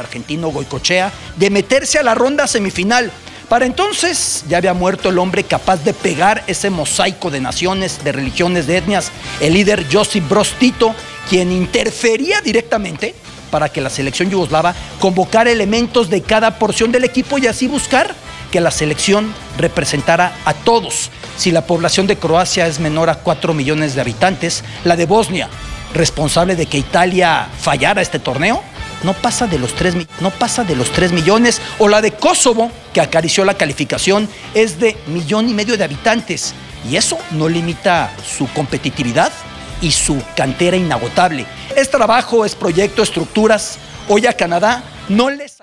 argentino Goicoechea de meterse a la ronda semifinal. Para entonces ya había muerto el hombre capaz de pegar ese mosaico de naciones, de religiones, de etnias, el líder Josip Broz Tito, quien interfería directamente para que la selección yugoslava convocara elementos de cada porción del equipo y así buscar que la selección representara a todos. Si la población de Croacia es menor a 4 millones de habitantes, la de Bosnia, responsable de que Italia fallara este torneo, no pasa de los 3 millones, o la de Kosovo, que acarició la calificación, es de 1,5 millones de habitantes. Y eso no limita su competitividad y su cantera inagotable. Es trabajo, es proyecto, estructuras. Hoy a Canadá no les